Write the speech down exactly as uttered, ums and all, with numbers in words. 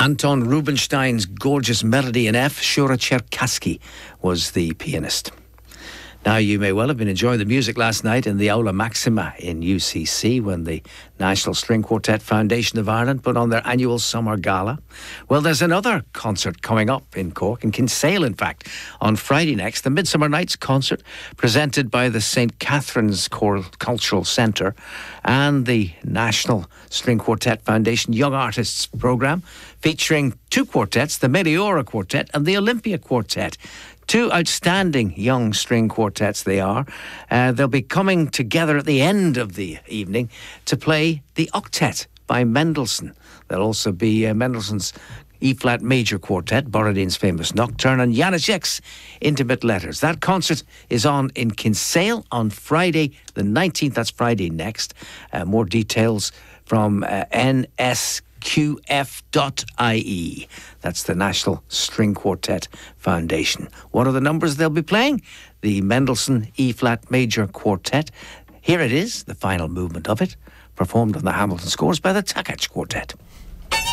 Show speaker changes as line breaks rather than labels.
Anton Rubinstein's gorgeous melody in F. Shura Cherkassky was the pianist. Now, you may well have been enjoying the music last night in the Aula Maxima in U C C when the National String Quartet Foundation of Ireland put on their annual summer gala. Well, there's another concert coming up in Cork, in Kinsale, in fact, on Friday next, the Midsummer Nights Concert, presented by the Saint Catherine's Cultural Centre and the National String Quartet Foundation Young Artists Programme, featuring two quartets, the Meliora Quartet and the Olympia Quartet. Two outstanding young string quartets they are. Uh, they'll be coming together at the end of the evening to play the Octet by Mendelssohn. There'll also be uh, Mendelssohn's E-flat major quartet, Borodin's famous Nocturne, and Janáček's Intimate Letters. That concert is on in Kinsale on Friday the nineteenth. That's Friday next. Uh, more details from uh, N S Q F dot I E. That's the National String Quartet Foundation. What are the numbers they'll be playing? The Mendelssohn E-flat Major Quartet. Here it is, the final movement of it, performed on the Hamilton Scores by the Takacs Quartet.